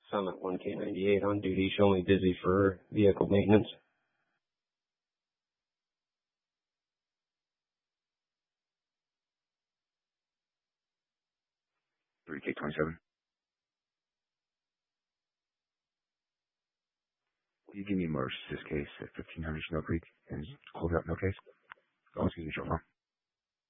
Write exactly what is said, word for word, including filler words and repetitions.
Summit one K ninety-eight on duty. Show me busy for vehicle maintenance. three K twenty-seven. Will you give me Merce this case at fifteen hundred Snow Creek and close out no case? Oh, excuse me, short form.